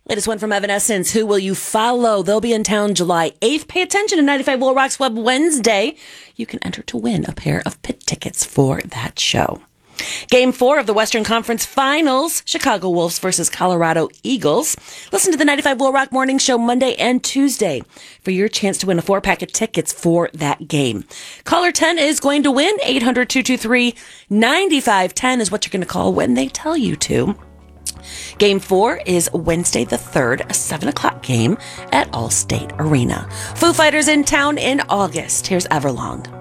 Latest one from Evanescence. Who will you follow? They'll be in town July 8th. Pay attention to 95 Will Rocks Web Wednesday. You can enter to win a pair of pit tickets for that show. Game 4 of the Western Conference Finals, Chicago Wolves versus Colorado Eagles. Listen to the 95 Will Rock Morning Show Monday and Tuesday for your chance to win a 4-pack of tickets for that game. Caller 10 is going to win. 800-223-9510 is what you're going to call when they tell you to. Game 4 is Wednesday the 3rd, a 7 o'clock game at Allstate Arena. Foo Fighters in town in August. Here's Everlong.